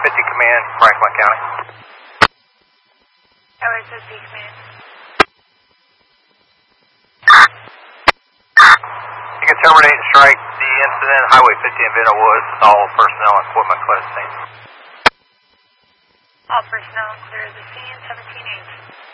Command, Franklin County. LSSD Command. You can terminate and strike the incident, Highway 50 in Benno Woods, all personnel and equipment clear the scene. All personnel clear the scene, 17-8.